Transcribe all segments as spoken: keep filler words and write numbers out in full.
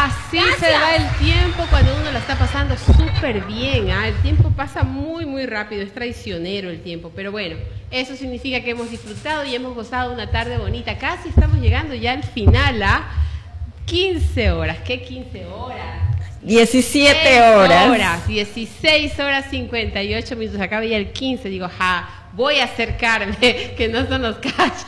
Así Gracias. Se va el tiempo cuando uno la está pasando súper bien. ¿ah? El tiempo pasa muy, muy rápido. Es traicionero el tiempo. Pero bueno, eso significa que hemos disfrutado y hemos gozado una tarde bonita. Casi estamos llegando ya al final a quince horas. ¿Qué quince horas? diecisiete horas. horas. dieciséis horas cincuenta y ocho minutos. Acaba ya el quince. Digo, ja, voy a acercarme, que no son los cachos.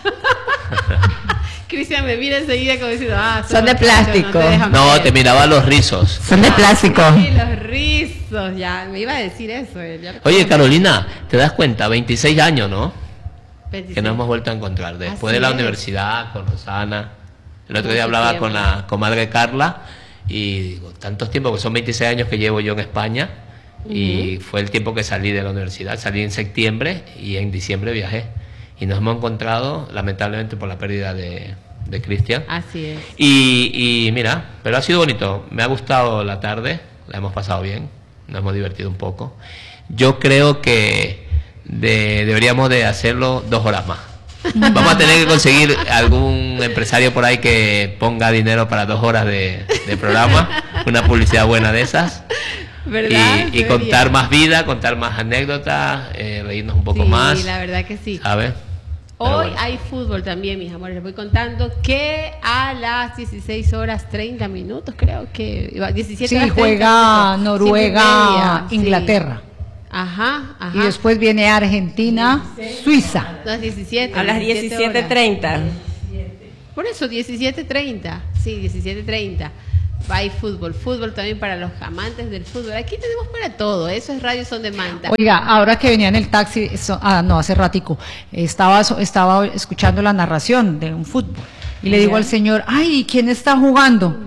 Cristian me mira enseguida como diciendo, ah, son, son de plástico. No, te, no te miraba los rizos. Son de plástico. Sí, los rizos, ya, me iba a decir eso. Ya. Oye, Carolina, ¿te das cuenta? veintiséis años, ¿no? veintiséis. Que nos hemos vuelto a encontrar. Después Así de la es. universidad, con Rosana. El otro Mucho día hablaba tiempo. con la comadre Carla y digo, tantos tiempos, que son veintiséis años que llevo yo en España. Y uh-huh. fue el tiempo que salí de la universidad. Salí en septiembre y en diciembre viajé. Y nos hemos encontrado, lamentablemente, por la pérdida de, de Cristian. Así es. Y, y mira, pero ha sido bonito. Me ha gustado la tarde, la hemos pasado bien, nos hemos divertido un poco. Yo creo que de, deberíamos de hacerlo dos horas más. Vamos a tener que conseguir algún empresario por ahí que ponga dinero para dos horas de, de programa, una publicidad buena de esas. ¿Verdad? Y, y contar más vida, contar más anécdotas, eh, reírnos un poco sí, más. Sí, la verdad que sí. ¿Sabes? Hoy bueno. hay fútbol también, mis amores. Les voy contando que a las dieciséis horas treinta minutos, creo que diecisiete sí, horas juega Noruega, Inglaterra. Sí. Ajá, ajá. Y después viene Argentina, dieciséis, Suiza. Las diecisiete, a las diecisiete treinta. Por eso, diecisiete treinta. Sí, diecisiete treinta. Hay fútbol, fútbol también para los amantes del fútbol. Aquí tenemos para todo, eso es Radio Son de Manta. Oiga, ahora que venía en el taxi, eso, ah, no, hace ratico, estaba, estaba escuchando la narración de un fútbol y le digo al señor, ay, ¿quién está jugando?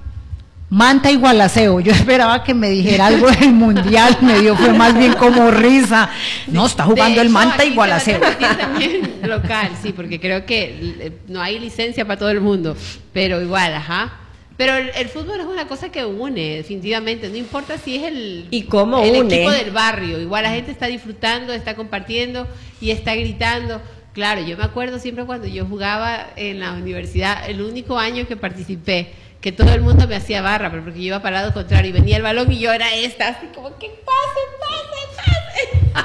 Manta y Gualaceo. Yo esperaba que me dijera algo del mundial, me dio fue más bien como risa. No, está jugando el Manta y Gualaceo. También local, sí, porque creo que no hay licencia para todo el mundo, pero igual, ajá. Pero el, el fútbol es una cosa que une, definitivamente. No importa si es el, ¿Y cómo el une? equipo del barrio. Igual la gente está disfrutando, está compartiendo y está gritando. Claro, yo me acuerdo siempre cuando yo jugaba en la universidad, el único año que participé, que todo el mundo me hacía barra, pero porque yo iba para el lado contrario y venía el balón y yo era esta, así como que pase, pase,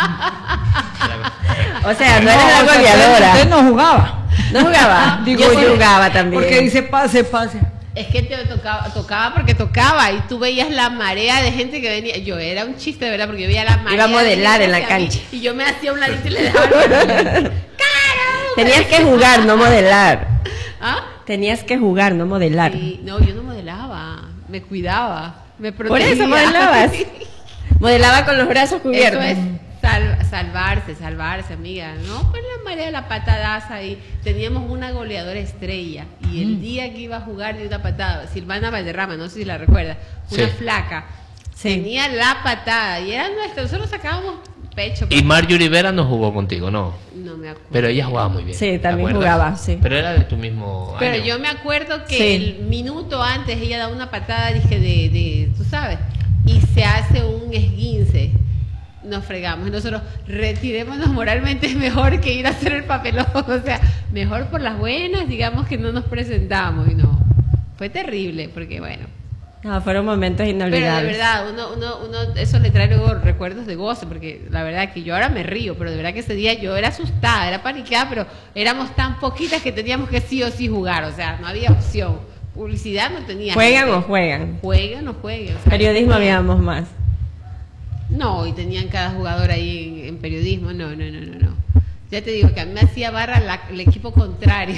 pase. O sea, no, no era la o sea, goleadora. Usted no jugaba. No jugaba. Digo, yo sí yo, jugaba también. Porque dice pase, pase. Es que te tocaba, tocaba porque tocaba y tú veías la marea de gente que venía. Yo era un chiste, de verdad, porque yo veía la marea. Iba a modelar de en la mí, cancha. Y yo me hacía un ladito y le dejaba. ¡Caramba! Tenías que jugar, no modelar. ¿Ah? Tenías que jugar, no modelar. Sí, no, yo no modelaba, me cuidaba, me protegía. Por eso modelabas. Modelaba con los brazos cubiertos. Eso es sal, salvarse, salvarse, amiga. No, pues la marea, la patadaza ahí. Teníamos una goleadora estrella y el mm. día que iba a jugar de una patada, Silvana Valderrama, no sé si la recuerda, una sí. flaca, sí. tenía la patada y era nuestra, nosotros sacábamos pecho. Y Marjorie Vera no jugó contigo, ¿no? No me acuerdo. Pero ella jugaba muy bien. Sí, también jugaba, sí. Pero era de tu mismo Pero año. yo me acuerdo que sí. el minuto antes ella da una patada, dije, de, de, tú sabes, y se hace un esguince. Nos fregamos. Nosotros retirémonos moralmente, es mejor que ir a hacer el papelón. O sea, mejor por las buenas, digamos que no nos presentamos. Y no, fue terrible, porque bueno. No, fueron momentos inolvidables. Pero de verdad, uno, uno, uno, eso le trae luego recuerdos de gozo, porque la verdad que yo ahora me río, pero de verdad que ese día yo era asustada, era paniqueada, pero éramos tan poquitas que teníamos que sí o sí jugar, o sea, no había opción. Publicidad no tenía. ¿Juegan gente. o juegan? Juegan o juegan. O sea, periodismo habíamos más. No, y tenían cada jugador ahí en, en periodismo, no, no, no, no, no. Ya te digo que a mí me hacía barra la, el equipo contrario.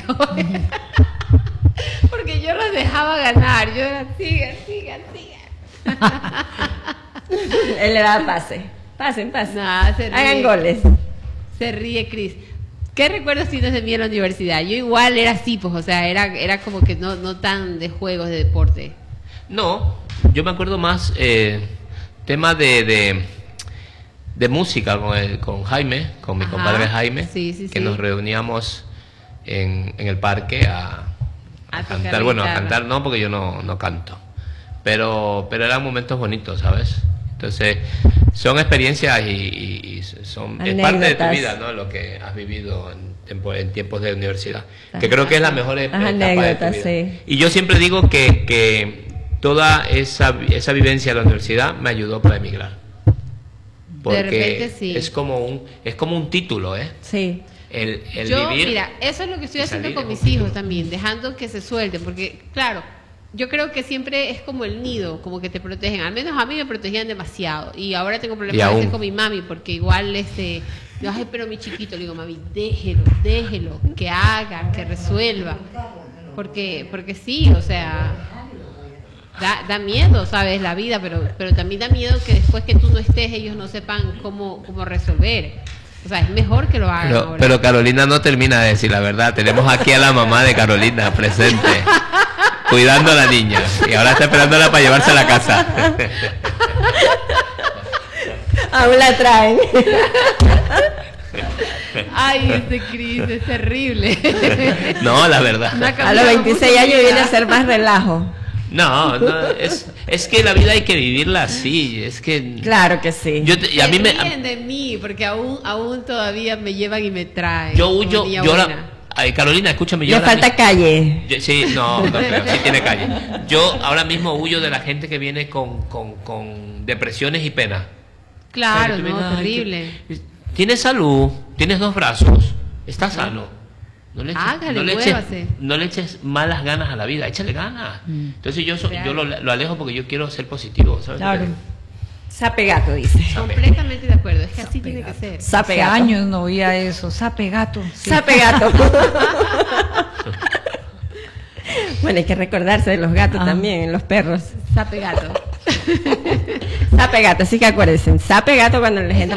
Porque yo los dejaba ganar, yo era, sigan, sigan, sigan. Él le daba pase. Pasen, pasen. Nah, se ríe. Hagan goles. Se ríe Cris. ¿Qué recuerdos tienes de mí en la universidad? Yo igual era así, pues, o sea, era, era como que no, no tan de juegos, de deporte. No, yo me acuerdo más eh, temas de, de, de música con, el, con Jaime, con mi Ajá, compadre Jaime, sí, sí, que sí. nos reuníamos en, en el parque a, a, a cantar, bueno, a cantar no, porque yo no, no canto, pero, pero eran momentos bonitos, ¿sabes? Entonces, son experiencias y, y, y son es parte de tu vida, ¿no? Lo que has vivido en, tiempo, en tiempos de universidad, que creo que es la mejor etapa de tu vida. Sí. Y yo siempre digo que, que, toda esa, esa vivencia de la universidad me ayudó para emigrar. Porque de repente sí. es como un, es como un título, ¿eh? Sí. El, el Yo, vivir. mira, eso es lo que estoy y haciendo salir con es mis un hijos título. también, dejando que se suelten, porque claro, yo creo que siempre es como el nido, como que te protegen, al menos a mí me protegían demasiado, y ahora tengo Y problemas a veces aún. con mi mami, porque igual, este, yo, ay, pero mi chiquito, le digo, mami, déjelo, déjelo, que haga, que resuelva, porque, porque sí, o sea, da, da miedo, sabes, la vida, pero, pero también da miedo que después que tú no estés, ellos no sepan cómo, cómo resolver. O sea, es mejor que lo hagan Pero, ahora. pero Carolina no termina de decir la verdad. Tenemos aquí a la mamá de Carolina presente, cuidando a la niña. Y ahora está esperándola para llevarse a la casa. Aún la traen. Ay, este Cris es terrible. No, la verdad. No ha A los cambiado veintiséis mucho mi años vida. viene a ser más relajo. No, no, es, es que la vida hay que vivirla así. Es que. Claro que sí. Yo te- y a mí me. Se ríen de mí, porque aún, aún todavía me llevan y me traen. Yo como huyo. niña Yo buena. ahora. Ay, Carolina, escúchame. Yo Le ahora falta mi- calle. yo- sí, no, no creo, sí tiene calle. Yo ahora mismo huyo de la gente que viene con, con, con depresiones y penas. Claro, Ay, tú no, vienes, ay, terrible. que- Tienes salud, tienes dos brazos, estás sano. No le eches, Hágale, no le eches, muévase. no le eches malas ganas a la vida, échale ganas. Entonces yo so- Real. yo lo, lo alejo porque yo quiero ser positivo, ¿sabes? Claro. Sape gato, dice. Completamente de acuerdo, es que así tiene que ser. Sape Hace gato. años no oía eso, sape gato. Sí. Sape gato. Bueno, hay que recordarse de los gatos Ah. también, los perros. Sape gato. Sape gato, así que acuérdense. Sape gato cuando les entra